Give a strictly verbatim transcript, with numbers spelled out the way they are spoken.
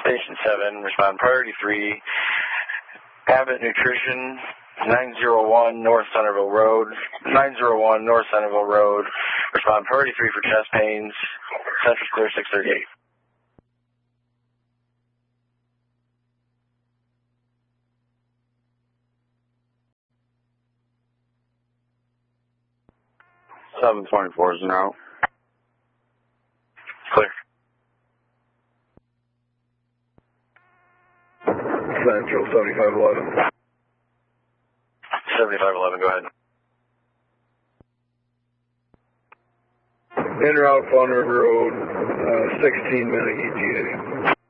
Station seven, respond priority three, Abbott Nutrition, nine zero one North Centerville Road, nine zero one North Centerville Road, respond priority three for chest pains, Central Clear six thirty-eight. seven twenty-four is an out. Clear. Central seventy-five eleven. seventy-five eleven, go ahead. In route Fawn River Road, uh, sixteen minute E T A.